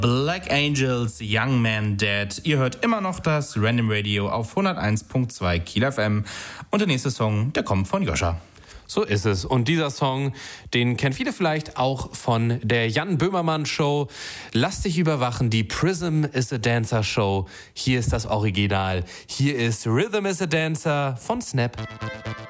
Black Angels, Young Man Dead. Ihr hört immer noch das Random Radio auf 101.2 Kiel FM. Und der nächste Song, der kommt von Joscha. So ist es. Und dieser Song, den kennen viele vielleicht auch von der Jan Böhmermann Show. Lass dich überwachen, die Prism is a Dancer Show. Hier ist das Original. Hier ist Rhythm is a Dancer von Snap.